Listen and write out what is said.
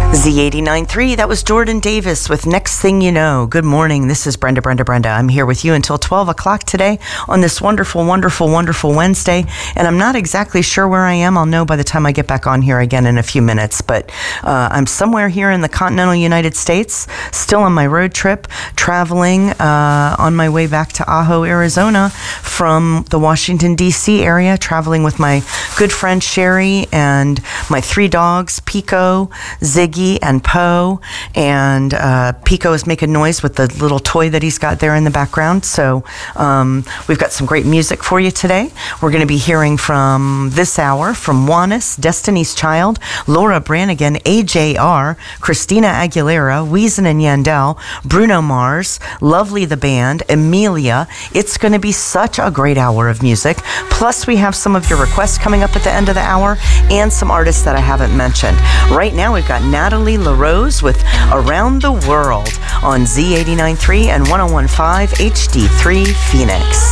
Z89.3, that was Jordan Davis with Next Thing You Know. Good morning, this is Brenda. I'm here with you until 12 o'clock today on this wonderful Wednesday, and I'm not exactly sure where I am. I'll know by the time I get back on here again in a few minutes, but I'm somewhere here in the continental United States, still on my road trip, traveling on my way back to Ajo, Arizona from the Washington, D.C. area, traveling with my good friend Sherry and my three dogs, Pico, Ziggy, and Poe, and Pico is making noise with the little toy that he's got there in the background. So we've got some great music for you today. We're going to be hearing from this hour from Juanes, Destiny's Child, Laura Branigan, AJR, Christina Aguilera, Weezen and Yandel, Bruno Mars, Lovely the Band, Emilia. It's going to be such a great hour of music. Plus we have some of your requests coming up at the end of the hour and some artists that I haven't mentioned. Right now we've got Natalie LaRose with Around the World on Z89.3 and 101.5 HD3 Phoenix.